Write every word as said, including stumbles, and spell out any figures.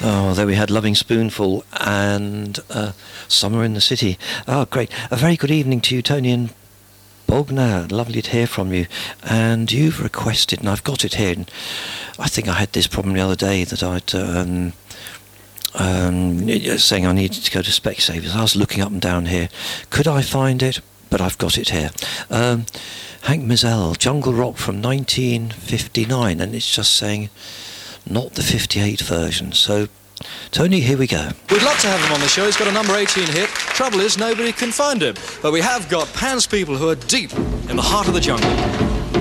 Oh, there we had Loving Spoonful and uh, Summer in the City. Oh, great. A very good evening to you, Tony and Bogner. Lovely to hear from you. And you've requested, and I've got it here. And I think I had this problem the other day that I'd... Um, um, saying I needed to go to Specsavers. I was looking up and down here. Could I find it? But I've got it here. Um, Hank Mizell, Jungle Rock from nineteen fifty-nine. And it's just saying... not the fifty-eight version. So, Tony, here we go. We'd love to have him on the show. He's got a number eighteen hit. Trouble is, nobody can find him. But we have got Pan's people who are deep in the heart of the jungle.